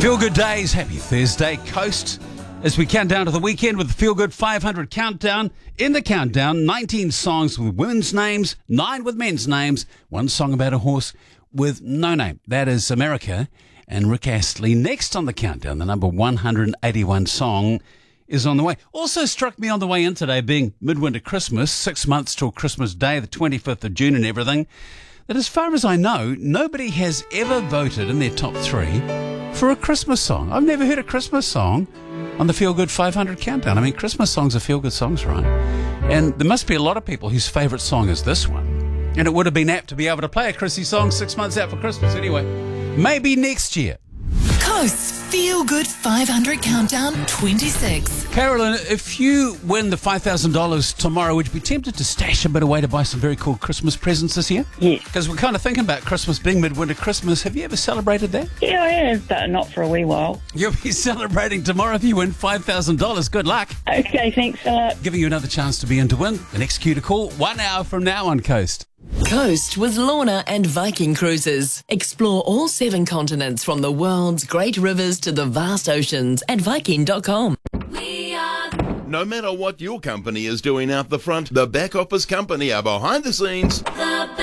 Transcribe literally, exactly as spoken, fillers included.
Feel Good Days, happy Thursday, Coast. As we count down to the weekend with the Feel Good five hundred countdown. In the countdown, nineteen songs with women's names, nine with men's names, one song about a horse with no name. That is America and Rick Astley. Next on the countdown, the number one hundred eighty-one song is on the way. Also struck me on the way in today, being midwinter Christmas, six months till Christmas Day, the twenty-fifth of June and everything, that as far as I know, nobody has ever voted in their top three for a Christmas song. I've never heard a Christmas song on the Feel Good five hundred countdown. I mean, Christmas songs are feel good songs, right? And there must be a lot of people whose favourite song is this one. And it would have been apt to be able to play a Chrissy song six months out for Christmas anyway. Maybe next year. Coast's Feel Good five hundred Countdown twenty-six. Carolyn, if you win the five thousand dollars tomorrow, would you be tempted to stash a bit away to buy some very cool Christmas presents this year? Yes. Because we're kind of thinking about Christmas being midwinter Christmas. Have you ever celebrated that? Yeah, I have, but not for a wee while. You'll be celebrating tomorrow if you win five thousand dollars. Good luck. Okay, thanks a lot. Giving you another chance to be in to win. The next cue to call, one hour from now on Coast. Coast with Lorna and Viking Cruises. Explore all seven continents from the world's great rivers to the vast oceans at Viking dot com. No matter what your company is doing out the front, the back office company are behind the scenes. The